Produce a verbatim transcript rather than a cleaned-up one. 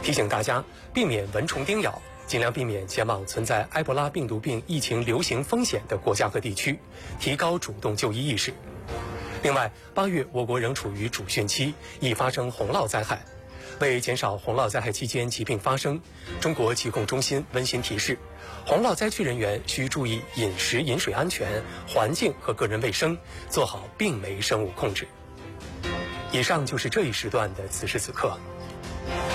提醒大家避免蚊虫叮咬，尽量避免前往存在埃博拉病毒病疫情流行风险的国家和地区，提高主动就医意识。另外，八月我国仍处于主汛期，易发生洪涝灾害。为减少洪涝灾害期间疾病发生，中国疾控中心温馨提示，洪涝灾区人员需注意饮食饮水安全、环境和个人卫生，做好病媒生物控制。以上就是这一时段的此时此刻。